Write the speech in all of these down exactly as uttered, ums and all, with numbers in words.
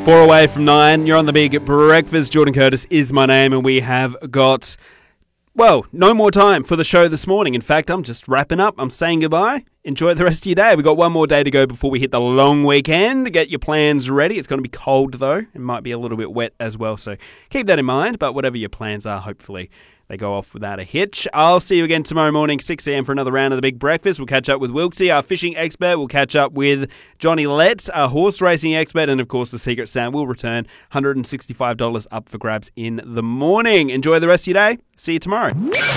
Four away from nine. You're on the Big Breakfast. Jordan Curtis is my name, and we have got, well, no more time for the show this morning. In fact, I'm just wrapping up. I'm saying goodbye. Enjoy the rest of your day. We've got one more day to go before we hit the long weekend. Get your plans ready. It's going to be cold, though. It might be a little bit wet as well, so keep that in mind. But whatever your plans are, hopefully they go off without a hitch. I'll see you again tomorrow morning, six a.m. for another round of the Big Breakfast. We'll catch up with Wilksy, our fishing expert. We'll catch up with Johnny Letts, our horse racing expert. And, of course, the Secret Sound will return. one hundred sixty-five dollars up for grabs in the morning. Enjoy the rest of your day. See you tomorrow.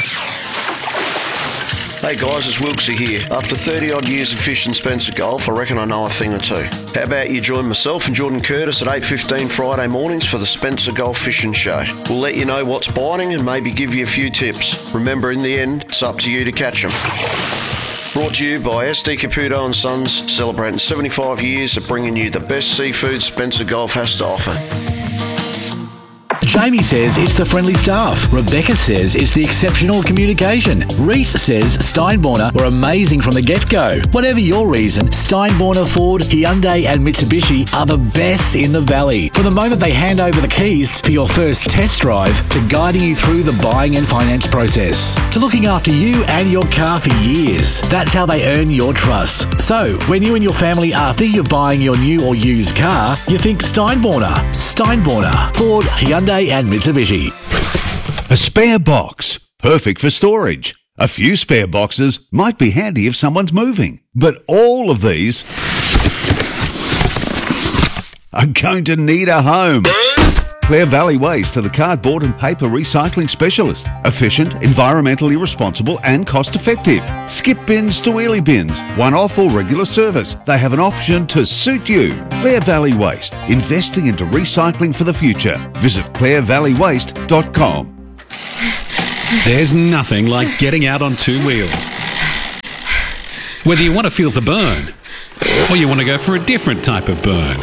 Hey guys, it's Wilksy here. After thirty odd years of fishing Spencer Golf, I reckon I know a thing or two. How about you join myself and Jordan Curtis at eight fifteen Friday mornings for the Spencer Golf Fishing Show. We'll let you know what's biting and maybe give you a few tips. Remember, in the end, it's up to you to catch them. Brought to you by S D Caputo and Sons, celebrating seventy-five years of bringing you the best seafood Spencer Golf has to offer. Jamie says it's the friendly staff. Rebecca says it's the exceptional communication. Reese says Steinborner were amazing from the get-go. Whatever your reason, Steinborner, Ford, Hyundai and Mitsubishi are the best in the valley. From the moment they hand over the keys for your first test drive to guiding you through the buying and finance process, to looking after you and your car for years. That's how they earn your trust. So, when you and your family are thinking of buying your new or used car, you think Steinborner. Steinborner, Ford, Hyundai and Mitsubishi. A spare box, perfect for storage. A few spare boxes might be handy if someone's moving, but all of these are going to need a home. Clare Valley Waste are the cardboard and paper recycling specialist. Efficient, environmentally responsible and cost-effective. Skip bins to wheelie bins, one-off or regular service. They have an option to suit you. Clare Valley Waste, investing into recycling for the future. Visit clare valley waste dot com. There's nothing like getting out on two wheels. Whether you want to feel the burn or you want to go for a different type of burn.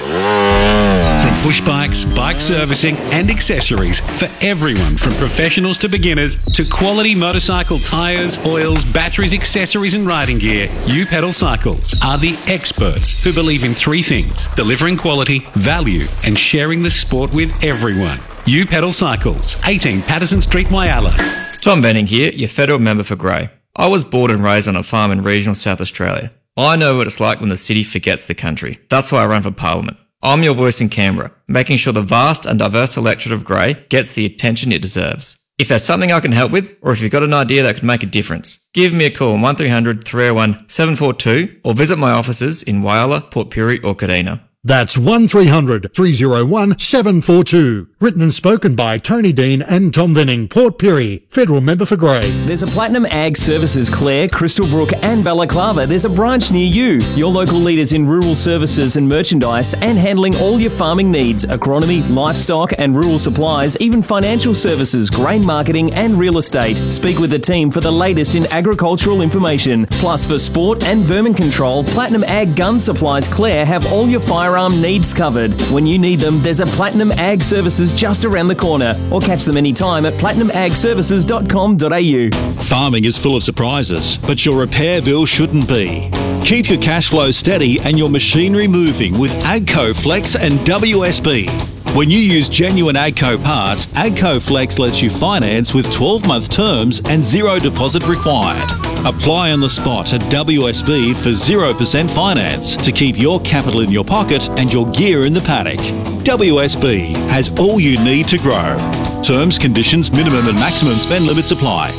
From push bikes, bike servicing and accessories for everyone from professionals to beginners to quality motorcycle tyres, oils, batteries, accessories and riding gear, U Pedal Cycles are the experts who believe in three things: delivering quality, value and sharing the sport with everyone. U Pedal Cycles, eighteen Patterson Street, Whyalla. Tom Venning here, your federal member for Grey. I was born and raised on a farm in regional South Australia. I know what it's like when the city forgets the country. That's why I run for Parliament. I'm your voice in Canberra, making sure the vast and diverse electorate of Grey gets the attention it deserves. If there's something I can help with, or if you've got an idea that could make a difference, give me a call on one three hundred, three oh one, seven four two or visit my offices in Whyalla, Port Pirie or Kadina. That's one three hundred, three oh one, seven four two. Written and spoken by Tony Dean and Tom Venning, Port Pirie, Federal Member for Grey. There's a Platinum Ag Services Clare, Crystalbrook and Balaclava. There's a branch near you. Your local leaders in rural services and merchandise and handling all your farming needs, agronomy, livestock and rural supplies, even financial services, grain marketing and real estate. Speak with the team for the latest in agricultural information. Plus for sport and vermin control, Platinum Ag Gun Supplies Clare have all your firearm needs covered. When you need them, there's a Platinum Ag Services just around the corner, or catch them anytime at platinum ag services dot com dot a u. Farming is full of surprises, but your repair bill shouldn't be. Keep your cash flow steady and your machinery moving with AGCO Flex and W S B. When you use genuine AGCO parts, AGCO Flex lets you finance with twelve-month terms and zero deposit required. Apply on the spot at W S B for zero percent finance to keep your capital in your pocket and your gear in the paddock. W S B has all you need to grow. Terms, conditions, minimum and maximum spend limits apply.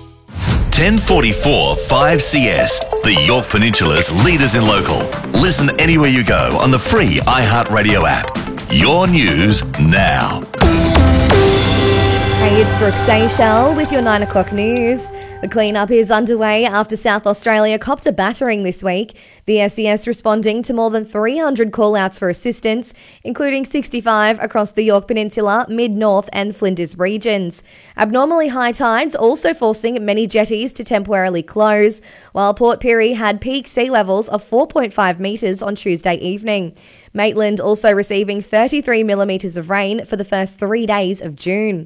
ten forty-four five C S, the Yorke Peninsula's leaders in local. Listen anywhere you go on the free iHeartRadio app. Your news now. Hey, it's Brooke Seychelles with your nine o'clock news. The clean-up is underway after South Australia copped a battering this week. The S E S responding to more than three hundred call-outs for assistance, including sixty-five across the Yorke Peninsula, Mid-North and Flinders regions. Abnormally high tides also forcing many jetties to temporarily close, while Port Pirie had peak sea levels of four point five metres on Tuesday evening. Maitland also receiving thirty-three millimetres of rain for the first three days of June.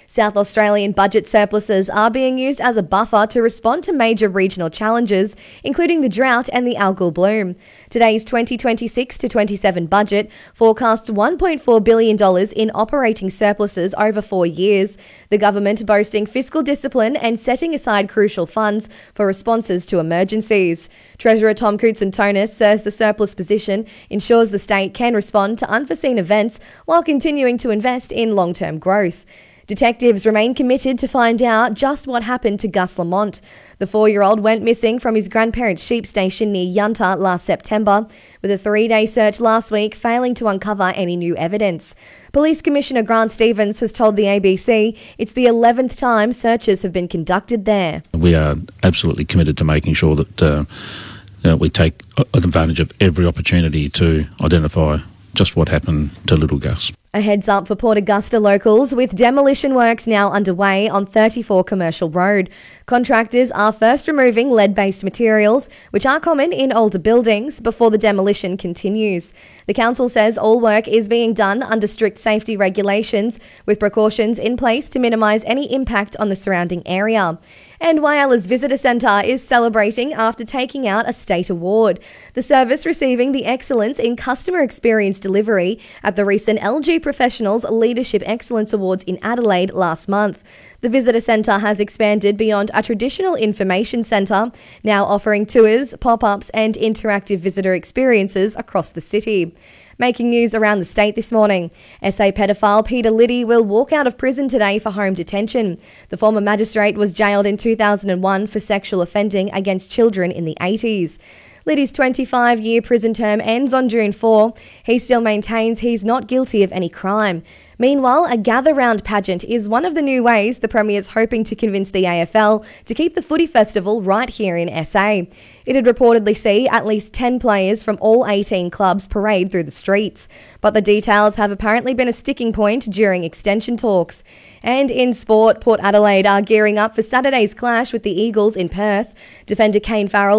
South Australian budget surpluses are being used as a buffer to respond to major regional challenges, including the drought and the algal bloom. Today's twenty twenty-six to twenty-seven budget forecasts one point four billion dollars in operating surpluses over four years, the government boasting fiscal discipline and setting aside crucial funds for responses to emergencies. Treasurer Tom Koutson-Tonis says the surplus position ensures the state can respond to unforeseen events while continuing to invest in long-term growth. Detectives remain committed to find out just what happened to Gus Lamont. The four-year-old went missing from his grandparents' sheep station near Yunta last September, with a three-day search last week failing to uncover any new evidence. Police Commissioner Grant Stevens has told the A B C it's the eleventh time searches have been conducted there. We are absolutely committed to making sure that uh, you know, we take advantage of every opportunity to identify just what happened to little Gus. A heads up for Port Augusta locals, with demolition works now underway on thirty-four Commercial Road. Contractors are first removing lead-based materials, which are common in older buildings, before the demolition continues. The council says all work is being done under strict safety regulations, with precautions in place to minimise any impact on the surrounding area. And Whyala's Visitor Centre is celebrating after taking out a state award, the service receiving the Excellence in Customer Experience Delivery at the recent L G Professionals Leadership Excellence Awards in Adelaide last month. The Visitor Centre has expanded beyond a traditional information centre, now offering tours, pop-ups and interactive visitor experiences across the city. Making news around the state this morning. S A pedophile Peter Liddy will walk out of prison today for home detention. The former magistrate was jailed in two thousand one for sexual offending against children in the eighties. Liddy's twenty-five-year prison term ends on June fourth. He still maintains he's not guilty of any crime. Meanwhile, a gather round pageant is one of the new ways the Premier's hoping to convince the A F L to keep the footy festival right here in S A. It'd reportedly see at least ten players from all eighteen clubs parade through the streets. But the details have apparently been a sticking point during extension talks. And in sport, Port Adelaide are gearing up for Saturday's clash with the Eagles in Perth. Defender Kane Farrell